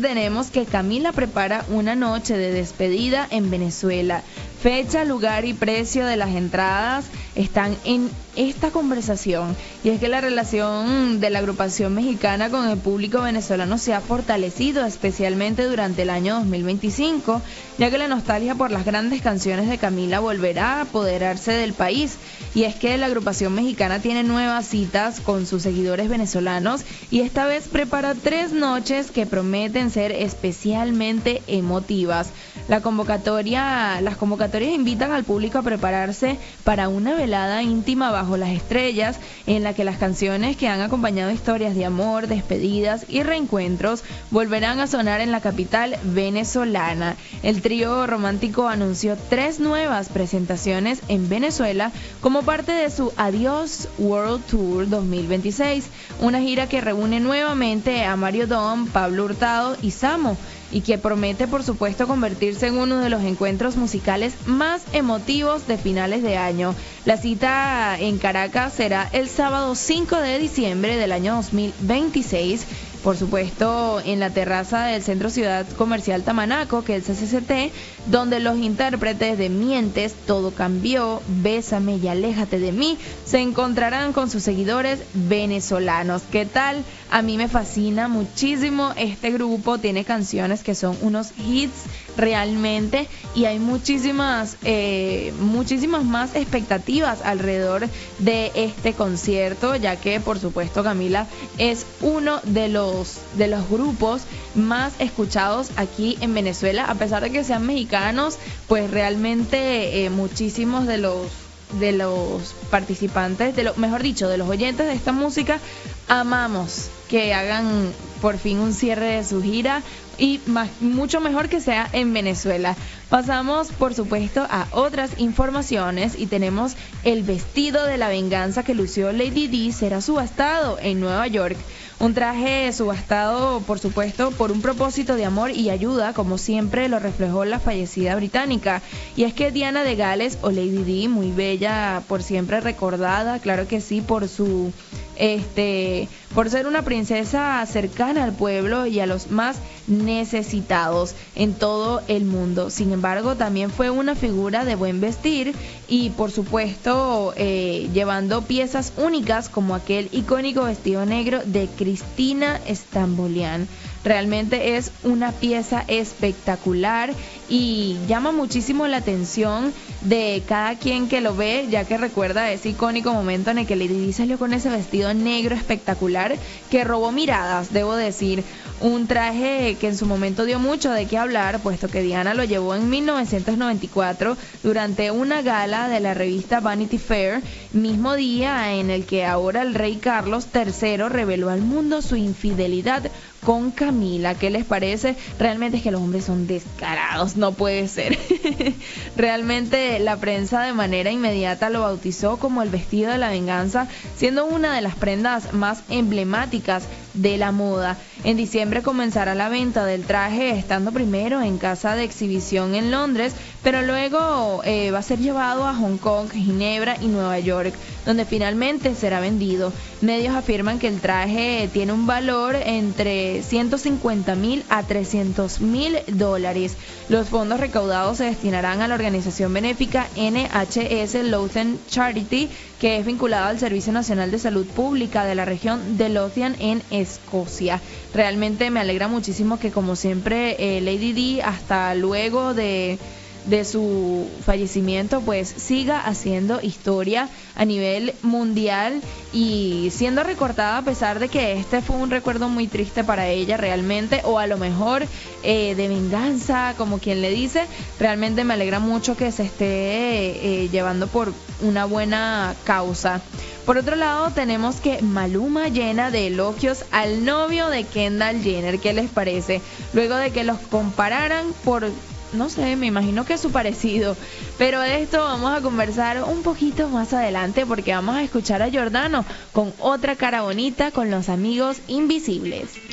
tenemos que Camila prepara una noche de despedida en Venezuela. Fecha, lugar y precio de las entradas están en esta conversación. Y es que la relación de la agrupación mexicana con el público venezolano se ha fortalecido, especialmente durante el año 2025, ya que la nostalgia por las grandes canciones de Camila volverá a apoderarse del país. Y es que la agrupación mexicana tiene nuevas citas con sus seguidores venezolanos y esta vez prepara 3 noches que prometen ser especialmente emotivas. Las convocatorias invitan al público a prepararse para una velada íntima bajo las estrellas, en la que las canciones que han acompañado historias de amor, despedidas y reencuentros volverán a sonar en la capital venezolana. El trío romántico anunció 3 nuevas presentaciones en Venezuela como parte de su Adiós World Tour 2026, una gira que reúne nuevamente a Mario Dom, Pablo Hurtado y Samo, y que promete por supuesto convertirse en uno de los encuentros musicales más emotivos de finales de año. La cita en Caracas será el sábado 5 de diciembre del año 2026, por supuesto en la terraza del Centro Ciudad Comercial Tamanaco, que es el CCCT, donde los intérpretes de Mientes, Todo Cambió, Bésame y Aléjate de mí se encontrarán con sus seguidores venezolanos. ¿Qué tal? A mí me fascina muchísimo este grupo, tiene canciones que son unos hits realmente y hay muchísimas más expectativas alrededor de este concierto, ya que por supuesto Camila es uno de los grupos más escuchados aquí en Venezuela, a pesar de que sean mexicanos, pues realmente muchísimos de los participantes, mejor dicho, de los oyentes de esta música, amamos que hagan por fin un cierre de su gira y mucho mejor que sea en Venezuela. Pasamos por supuesto a otras informaciones y tenemos el vestido de la venganza que lució Lady Di será subastado en Nueva York. Un traje subastado, por supuesto, por un propósito de amor y ayuda, como siempre lo reflejó la fallecida británica. Y es que Diana de Gales, o Lady Di, muy bella, por siempre recordada, claro que sí, por ser una princesa cercana al pueblo y a los más necesitados en todo el mundo. Sin embargo, también fue una figura de buen vestir y, por supuesto, llevando piezas únicas como aquel icónico vestido negro de Cristina Stambolian. Realmente es una pieza espectacular y llama muchísimo la atención de cada quien que lo ve, ya que recuerda ese icónico momento en el que Lady Di salió con ese vestido negro espectacular que robó miradas, debo decir. Un traje que en su momento dio mucho de qué hablar, puesto que Diana lo llevó en 1994 durante una gala de la revista Vanity Fair, mismo día en el que ahora el rey Carlos III reveló al mundo su infidelidad con Camila. ¿Qué les parece? Realmente es que los hombres son descarados, no puede ser. Realmente la prensa de manera inmediata lo bautizó como el vestido de la venganza, siendo una de las prendas más emblemáticas de la moda. En diciembre comenzará la venta del traje, estando primero en casa de exhibición en Londres, pero luego va a ser llevado a Hong Kong, Ginebra y Nueva York, donde finalmente será vendido. Medios afirman que el traje tiene un valor entre $150,000 a $300,000. Los fondos recaudados se destinarán a la organización benéfica NHS Lothian Charity, que es vinculada al Servicio Nacional de Salud Pública de la región de Lothian en Escocia. Realmente me alegra muchísimo que, como siempre, Lady Di, hasta luego de su fallecimiento, pues siga haciendo historia a nivel mundial y siendo recordada, a pesar de que este fue un recuerdo muy triste para ella realmente, o a lo mejor de venganza, como quien le dice. Realmente me alegra mucho que se esté llevando por una buena causa. Por otro lado, tenemos que Maluma llena de elogios al novio de Kendall Jenner. ¿Qué les parece? Luego de que los compararan por, no sé, me imagino que es su parecido, pero de esto vamos a conversar un poquito más adelante, porque vamos a escuchar a Giordano con Otra cara bonita con Los Amigos Invisibles.